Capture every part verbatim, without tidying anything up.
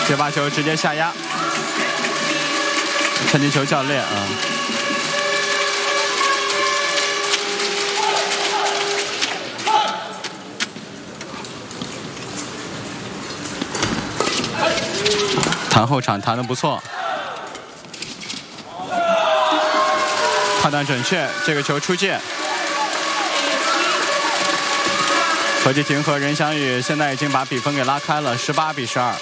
接把球直接下压。陈金球教练啊。 弹后场弹得不错，判断准确，这个球出界。何继廷和任翔宇现在已经把比分给拉开了，十八比十二。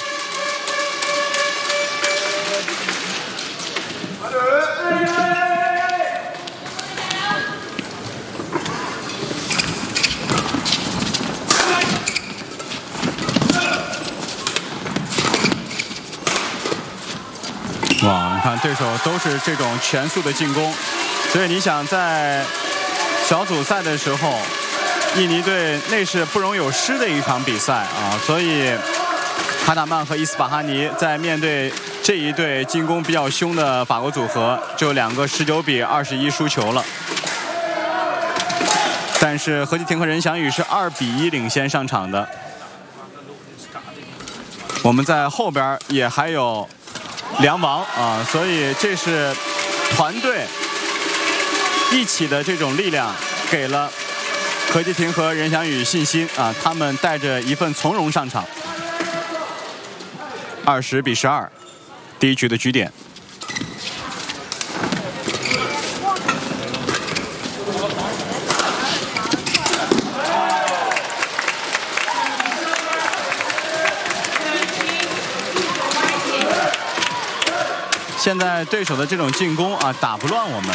哇，你看对手都是这种全速的进攻，所以你想在小组赛的时候，印尼队那是不容有失的一场比赛啊，所以哈纳曼和伊斯法哈尼在面对这一队进攻比较凶的法国组合，就两个十九比二十一输球了。但是何继廷和任翔宇是二比一领先上场的。我们在后边也还有。 梁王啊，所以这是团队一起的这种力量，给了何继廷和任翔宇信心啊，他们带着一份从容上场。二十比十二，第一局的局点。现在对手的这种进攻啊，打不乱我们